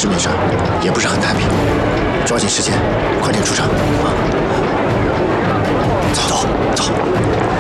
是没事，也不是很 happy。抓紧时间，快点出场啊！走走走。